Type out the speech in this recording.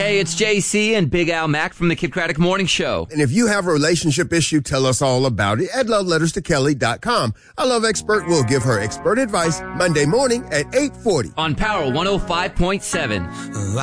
Hey, it's JC and Big Al Mack from the Kid Craddock Morning Show. And if you have a relationship issue, tell us all about it at loveletterstokelly.com. Our love expert will give her expert advice Monday morning at 8:40 on Power 105.7.